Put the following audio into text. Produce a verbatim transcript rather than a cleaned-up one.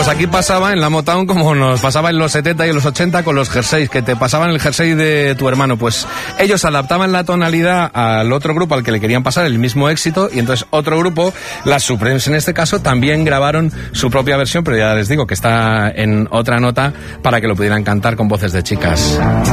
Pues aquí pasaba en la Motown como nos pasaba en los setenta y en los ochenta con los jerseys, que te pasaban el jersey de tu hermano. Pues ellos adaptaban la tonalidad al otro grupo al que le querían pasar el mismo éxito, y entonces otro grupo, las Supremes en este caso, también grabaron su propia versión, pero ya les digo que está en otra nota para que lo pudieran cantar con voces de chicas.